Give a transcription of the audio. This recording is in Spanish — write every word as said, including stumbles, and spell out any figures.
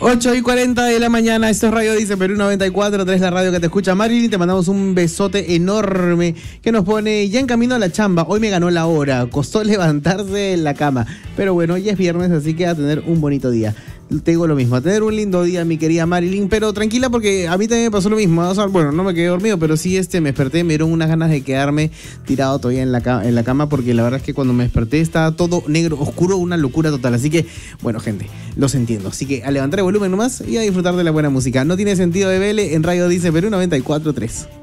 ocho y cuarenta de la mañana, esto es Radio Dice Perú noventa y cuatro punto tres, la radio que te escucha. Marilyn, te mandamos un besote enorme que nos pone ya en camino a la chamba. Hoy me ganó la hora, costó levantarse en la cama, pero bueno, ya es viernes, así que a tener un bonito día. Te digo lo mismo, a tener un lindo día, mi querida Marilyn, pero tranquila porque a mí también me pasó lo mismo. O sea, bueno, no me quedé dormido, pero sí este, me desperté, me dieron unas ganas de quedarme tirado todavía en la, ca- en la cama, porque la verdad es que cuando me desperté estaba todo negro, oscuro, una locura total. Así que, bueno, gente, los entiendo. Así que a levantar el volumen nomás y a disfrutar de la buena música. No tiene sentido de Vele en Radio Dice Perú noventa y cuatro punto tres.